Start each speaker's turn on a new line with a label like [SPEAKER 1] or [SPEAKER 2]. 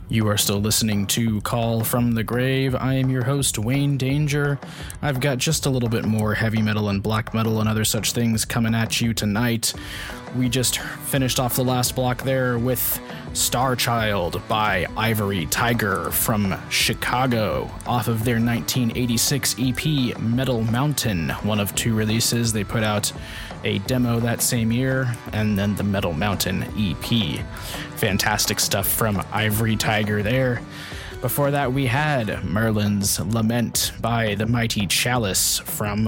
[SPEAKER 1] You are still listening to Call from the Grave. I am your host, Wayne Danger. I've got just a little bit more heavy metal and black metal and other such things coming at you tonight. We just finished off the last block there with Star Child by Ivory Tiger from Chicago off of their 1986 EP Metal Mountain, one of two releases. They put out a demo that same year and then the Metal Mountain EP. Fantastic stuff from Ivory Tiger there. Before that, we had Merlin's Lament by the Mighty Chalice from